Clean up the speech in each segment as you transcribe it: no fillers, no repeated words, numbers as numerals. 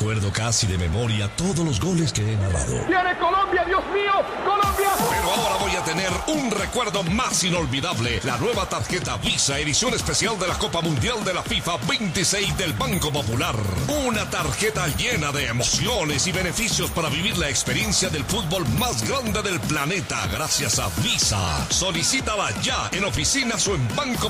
recuerdo casi de memoria todos los goles que he narrado. ¡Viene Colombia, Dios mío! ¡Colombia! Pero ahora voy a tener un recuerdo más inolvidable. La nueva tarjeta Visa, edición especial de la Copa Mundial de la FIFA 26 del Banco Popular. Una tarjeta llena de emociones y beneficios para vivir la experiencia del fútbol más grande del planeta gracias a Visa. Solicítala ya en oficinas o en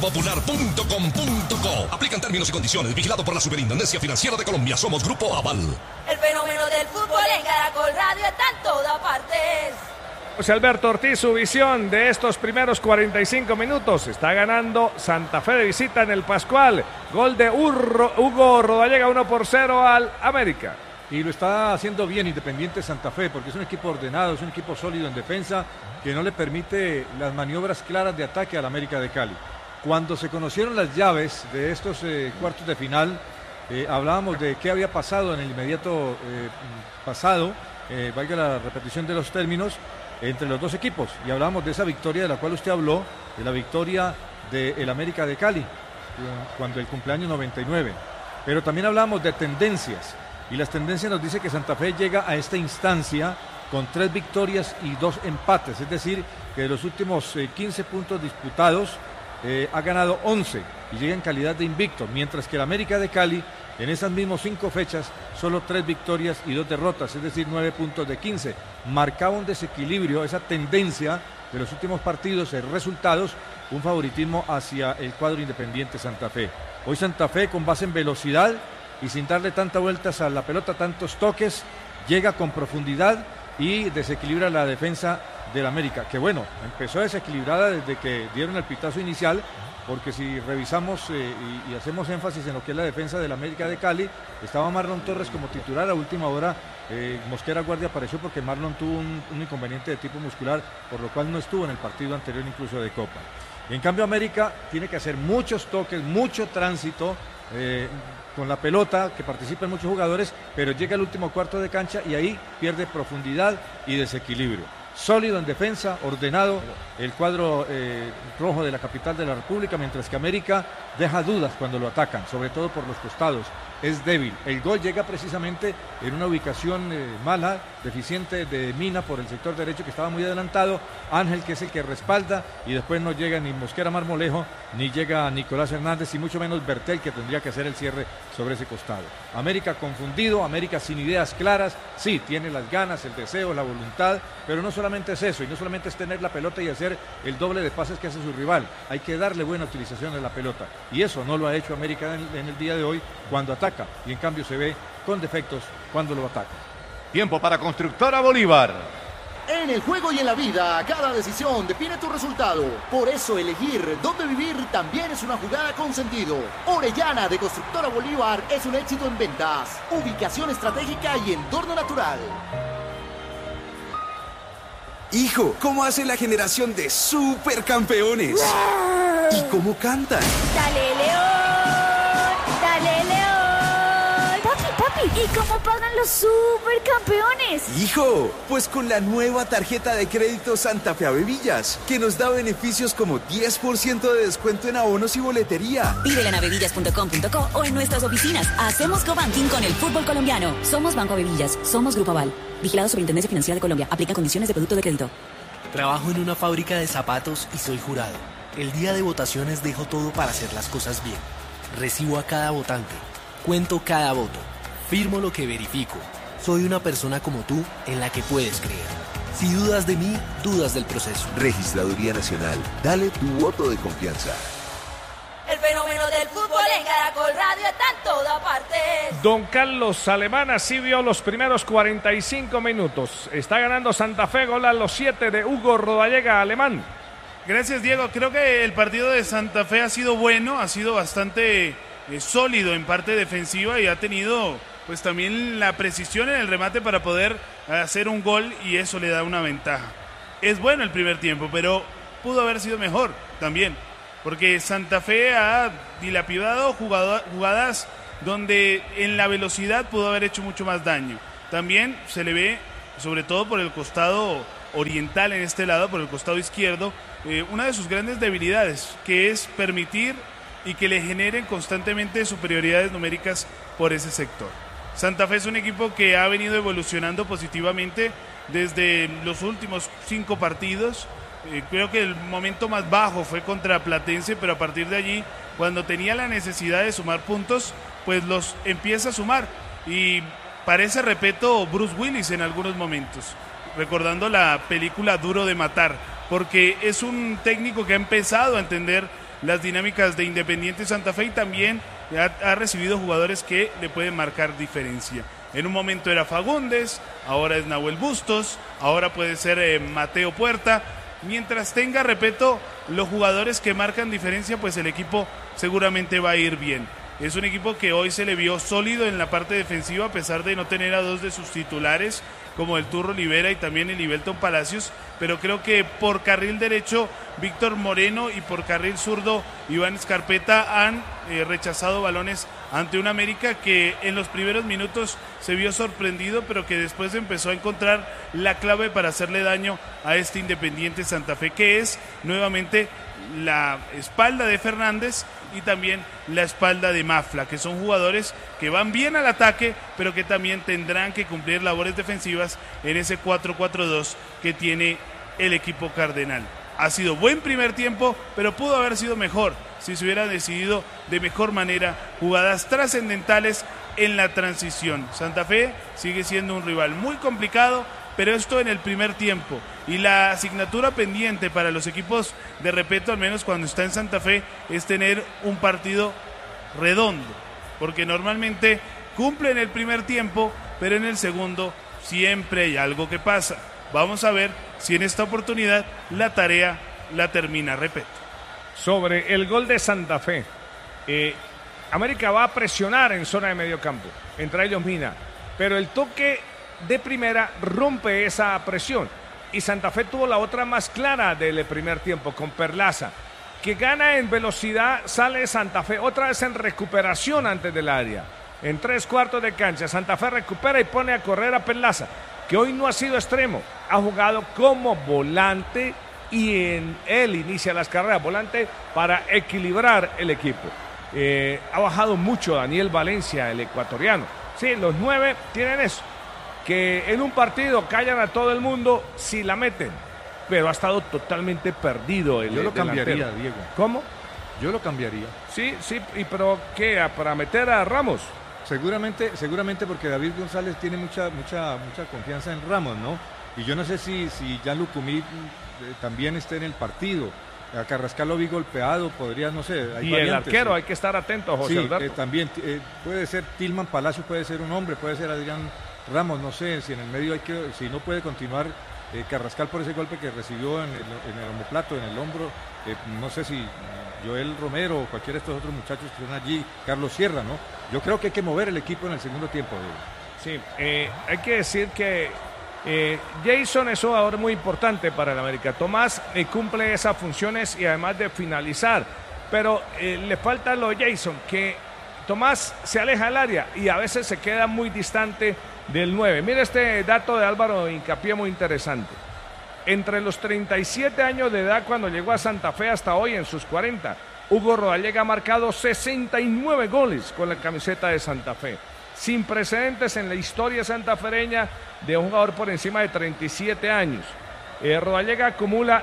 bancopopular.com.co. Aplican términos y condiciones. Vigilado por la Superintendencia Financiera de Colombia. Somos Grupo Aval. El fenómeno del fútbol en Caracol Radio está en todas partes. José Alberto Ortiz, su visión de estos primeros 45 minutos. Está ganando Santa Fe de visita en el Pascual. Gol de Hugo Rodallega, 1-0 al América. Y lo está haciendo bien Independiente Santa Fe, porque es un equipo ordenado, es un equipo sólido en defensa, que no le permite las maniobras claras de ataque al América de Cali. Cuando se conocieron las llaves de estos cuartos de final, hablábamos de qué había pasado en el inmediato pasado, valga la repetición de los términos, entre los dos equipos, y hablábamos de esa victoria de la cual usted habló, de la victoria del América de Cali, cuando el cumpleaños 99, pero también hablábamos de tendencias, y las tendencias nos dice que Santa Fe llega a esta instancia con 3 victorias y 2 empates, es decir, que de los últimos 15 puntos disputados ha ganado 11 y llega en calidad de invicto, mientras que el América de Cali en esas mismas 5 fechas solo 3 victorias y 2 derrotas, es decir, 9 puntos de 15. Marcaba un desequilibrio, esa tendencia de los últimos partidos, resultados, un favoritismo hacia el cuadro Independiente Santa Fe. Hoy Santa Fe con base en velocidad y sin darle tantas vueltas a la pelota, tantos toques, llega con profundidad y desequilibra la defensa del América, que bueno, empezó desequilibrada desde que dieron el pitazo inicial, porque si revisamos y hacemos énfasis en lo que es la defensa del América de Cali, estaba Marlon Torres como titular. A última hora Mosquera Guardia apareció porque Marlon tuvo un inconveniente de tipo muscular, por lo cual no estuvo en el partido anterior incluso de Copa. En cambio América tiene que hacer muchos toques, mucho tránsito con la pelota, que participan muchos jugadores, pero llega al último cuarto de cancha y ahí pierde profundidad y desequilibrio. Sólido en defensa, ordenado el cuadro rojo de la capital de la República, mientras que América deja dudas cuando lo atacan, sobre todo por los costados, es débil. El gol llega precisamente en una ubicación mala, deficiente de Mina por el sector derecho, que estaba muy adelantado, Ángel, que es el que respalda, y después no llega ni Mosquera Marmolejo, ni llega Nicolás Hernández, y mucho menos Bertel, que tendría que hacer el cierre sobre ese costado. América confundido, América sin ideas claras, sí, tiene las ganas, el deseo, la voluntad, pero no solamente es eso, y no solamente es tener la pelota y hacer el doble de pases que hace su rival, hay que darle buena utilización de la pelota, y eso no lo ha hecho América en el día de hoy cuando ataca, y en cambio se ve con defectos cuando lo ataca. Tiempo para Constructora Bolívar. En el juego y en la vida, cada decisión define tu resultado. Por eso elegir dónde vivir también es una jugada con sentido. Orellana de Constructora Bolívar es un éxito en ventas, ubicación estratégica y entorno natural. Hijo, ¿cómo hace la generación de supercampeones? ¡Wow! ¿Y cómo cantan? ¡Dale, León! ¡Dale, León! Papi, ¿y cómo pagan los supercampeones? Hijo, pues con la nueva tarjeta de crédito Santa Fe Avevillas, que nos da beneficios como 10% de descuento en abonos y boletería. Pídela en avevillas.com.co o en nuestras oficinas. Hacemos cobanking con el fútbol colombiano. Somos Banco Avevillas, somos Grupo Aval. Vigilado Superintendencia Financiera de Colombia. Aplica condiciones de producto de crédito. Trabajo en una fábrica de zapatos y soy jurado. El día de votaciones dejo todo para hacer las cosas bien. Recibo a cada votante. Cuento cada voto. Firmo lo que verifico. Soy una persona como tú en la que puedes creer. Si dudas de mí, dudas del proceso. Registraduría Nacional. Dale tu voto de confianza. El fenómeno del fútbol en Caracol Radio está en todas partes. Don Carlos Alemán así vio los primeros 45 minutos. Está ganando Santa Fe, gol a los 7 de Hugo Rodallega. Alemán. Gracias, Diego. Creo que el partido de Santa Fe ha sido bueno, ha sido bastante sólido en parte defensiva y ha tenido pues también la precisión en el remate para poder hacer un gol y eso le da una ventaja. Es bueno el primer tiempo, pero pudo haber sido mejor también, porque Santa Fe ha dilapidado jugadas donde en la velocidad pudo haber hecho mucho más daño. También se le ve, sobre todo por el costado oriental en este lado, por el costado izquierdo, una de sus grandes debilidades, que es permitir y que le generen constantemente superioridades numéricas por ese sector. Santa Fe es un equipo que ha venido evolucionando positivamente desde los últimos 5 partidos. Creo que el momento más bajo fue contra Platense, pero a partir de allí, cuando tenía la necesidad de sumar puntos, pues los empieza a sumar. Y parece, repito, Bruce Willis en algunos momentos, recordando la película Duro de Matar, porque es un técnico que ha empezado a entender las dinámicas de Independiente Santa Fe y también ha recibido jugadores que le pueden marcar diferencia. En un momento era Fagundes, ahora es Nahuel Bustos, ahora puede ser Mateo Puerta. Mientras tenga, repito, los jugadores que marcan diferencia, pues el equipo seguramente va a ir bien. Es un equipo que hoy se le vio sólido en la parte defensiva, a pesar de no tener a 2 de sus titulares, como el Turro Olivera y también el Ibelton Palacios, pero creo que por carril derecho Víctor Moreno y por carril zurdo Iván Escarpeta han rechazado balones ante un América que en los primeros minutos se vio sorprendido, pero que después empezó a encontrar la clave para hacerle daño a este Independiente Santa Fe, que es nuevamente la espalda de Fernández y también la espalda de Mafla, que son jugadores que van bien al ataque, pero que también tendrán que cumplir labores defensivas en ese 4-4-2 que tiene el equipo cardenal. Ha sido buen primer tiempo, pero pudo haber sido mejor si se hubiera decidido de mejor manera jugadas trascendentales en la transición. Santa Fe sigue siendo un rival muy complicado, pero esto en el primer tiempo. Y la asignatura pendiente para los equipos de Repeto, al menos cuando está en Santa Fe, es tener un partido redondo, porque normalmente cumple en el primer tiempo, pero en el segundo siempre hay algo que pasa. Vamos a ver si en esta oportunidad la tarea la termina Repeto. Sobre el gol de Santa Fe, América va a presionar en zona de medio campo, entre ellos Mina, pero el toque de primera rompe esa presión y Santa Fe tuvo la otra más clara del primer tiempo con Perlaza, que gana en velocidad. Sale Santa Fe otra vez en recuperación antes del área, en 3/4 de cancha. Santa Fe recupera y pone a correr a Perlaza, que hoy no ha sido extremo, ha jugado como volante y él inicia las carreras, volante para equilibrar el equipo. Ha bajado mucho Daniel Valencia, el ecuatoriano. Sí, los 9 tienen eso, que en un partido callan a todo el mundo si la meten, pero ha estado totalmente perdido el Yo lo delantero. cambiaría, Diego. ¿Cómo? Yo lo cambiaría. Sí, pero ¿qué? ¿Para meter a Ramos? Seguramente porque David González tiene mucha confianza en Ramos, ¿no? Y yo no sé si Jan Lucumí también esté en el partido. A Carrascal lo vi golpeado, podría, no sé. Hay y variantes, el arquero, ¿sí? hay que estar atento, José Alberto. También puede ser Tilman Palacio, puede ser un hombre, puede ser Adrián Ramos, no sé, si en el medio si no puede continuar Carrascal por ese golpe que recibió en el omoplato, en el hombro, no sé si Joel Romero o cualquiera de estos otros muchachos que están allí, Carlos Sierra, ¿no? Yo creo que hay que mover el equipo en el segundo tiempo. Sí, hay que decir que Jason es un jugador muy importante para el América. Tomás cumple esas funciones y además de finalizar, pero le falta lo de Jason, que Tomás se aleja del área y a veces se queda muy distante del 9. Mira este dato de Álvaro Hincapié muy interesante. Entre los 37 años de edad cuando llegó a Santa Fe hasta hoy en sus 40, Hugo Rodallega ha marcado 69 goles con la camiseta de Santa Fe. Sin precedentes en la historia santafereña de un jugador por encima de 37 años. Rodallega acumula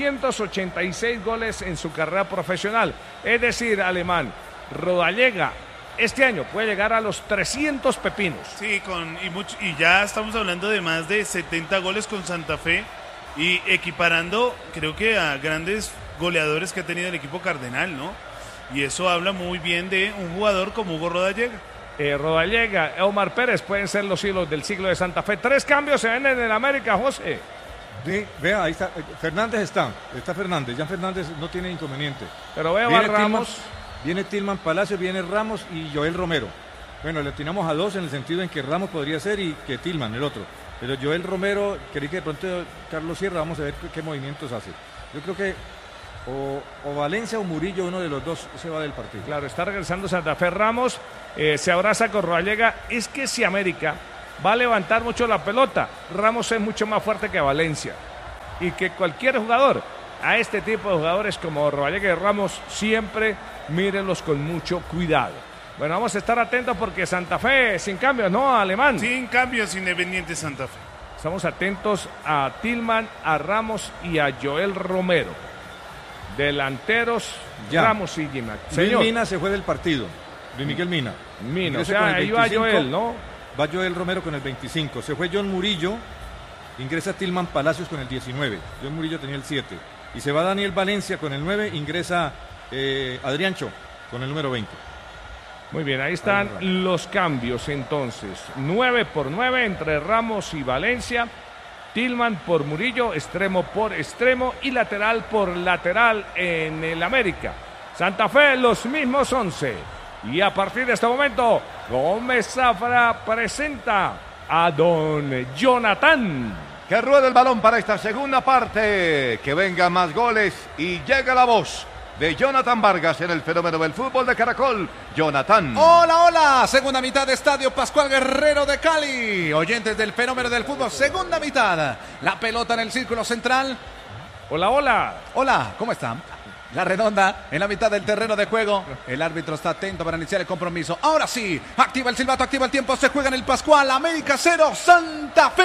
286 goles en su carrera profesional. Es decir, Alemán, Rodallega este año puede llegar a los 300 pepinos. Sí, y ya estamos hablando de más de 70 goles con Santa Fe y equiparando, creo que a grandes goleadores que ha tenido el equipo cardenal, ¿no? Y eso habla muy bien de un jugador como Hugo Rodallega. Rodallega, Omar Pérez pueden ser los hilos del siglo de Santa Fe. 3 cambios se ven en el América, José. Sí, vea, ahí está. Fernández está Fernández. Jan Fernández no tiene inconveniente. Pero veo a Ramos. Viene Tilman Palacio, viene Ramos y Joel Romero. Bueno, le tiramos a 2 en el sentido en que Ramos podría ser y que Tilman, el otro. Pero Joel Romero, creí que de pronto Carlos Sierra, vamos a ver qué movimientos hace. Yo creo que o Valencia o Murillo, uno de los dos se va del partido. Claro, está regresando Santa Fe. Ramos se abraza con Rodallega. Es que si América va a levantar mucho la pelota, Ramos es mucho más fuerte que Valencia. Y que cualquier jugador, a este tipo de jugadores como Rodallega y Ramos, siempre mírenlos con mucho cuidado. Bueno, vamos a estar atentos porque Santa Fe sin cambios, ¿no, Alemán? Sin cambios, Independiente Santa Fe. Estamos atentos a Tillman, a Ramos y a Joel Romero. Delanteros, ya. Ramos y Gimnac. Luis Mina se fue del partido. Luis Miguel Mina. O sea, ahí va Joel, ¿no? Va Joel Romero con el 25. Se fue John Murillo. Ingresa Tillman Palacios con el 19. John Murillo tenía el 7. Y se va Daniel Valencia con el 9. Ingresa Adriancho con el número 20. Muy bien, ahí están los cambios entonces. 9 por 9 entre Ramos y Valencia. Tillman por Murillo, extremo por extremo y lateral por lateral en el América. Santa Fe, los mismos 11. Y a partir de este momento, Gómez Zafra presenta a don Jonathan. Que ruede el balón para esta segunda parte. Que vengan más goles y llega la voz de Jonathan Vargas en el fenómeno del fútbol de Caracol. Jonathan. Hola, hola. Segunda mitad de Estadio Pascual Guerrero de Cali. Oyentes del fenómeno del fútbol. Segunda mitad. La pelota en el círculo central. Hola, hola. Hola, ¿cómo están? La redonda en la mitad del terreno de juego. El árbitro está atento para iniciar el compromiso. Ahora sí, activa el silbato, activa el tiempo. Se juega en el Pascual. América 0, Santa Fe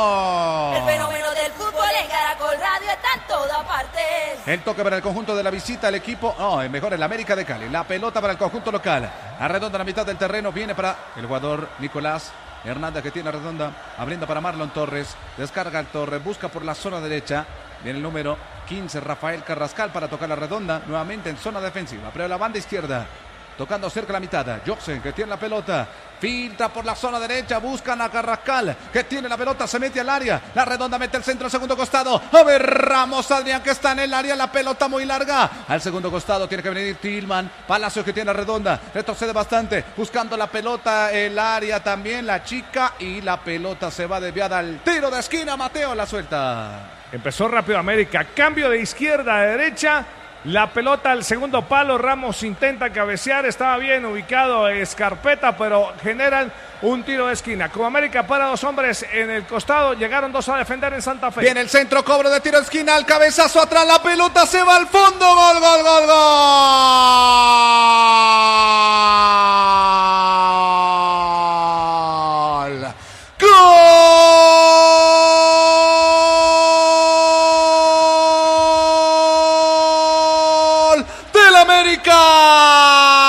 1. El fenómeno del fútbol en Caracol Radio está en todas partes. El toque para el conjunto de la visita, el equipo, mejor el América de Cali. La pelota para el conjunto local. A redonda en la mitad del terreno viene para el jugador Nicolás Hernández, que tiene a redonda, abriendo para Marlon Torres. Descarga el Torres, busca por la zona derecha. Viene el número 15, Rafael Carrascal, para tocar la redonda. Nuevamente en zona defensiva. Pero la banda izquierda, tocando cerca la mitad. Joxen, que tiene la pelota. Filtra por la zona derecha. Buscan a Carrascal, que tiene la pelota. Se mete al área. La redonda mete el centro al segundo costado. A ver, Ramos Adrián, que está en el área. La pelota muy larga. Al segundo costado tiene que venir Tillman. Palacios, que tiene la redonda. Retrocede bastante. Buscando la pelota. El área también. La chica. Y la pelota se va desviada al tiro de esquina. Mateo la suelta. Empezó rápido América, cambio de izquierda a derecha, la pelota al segundo palo, Ramos intenta cabecear, estaba bien ubicado Escarpeta, pero generan un tiro de esquina. Como América para dos hombres en el costado, llegaron dos a defender en Santa Fe. Viene el centro, cobro de tiro de esquina, el cabezazo atrás, la pelota se va al fondo, gol, gol, gol, gol.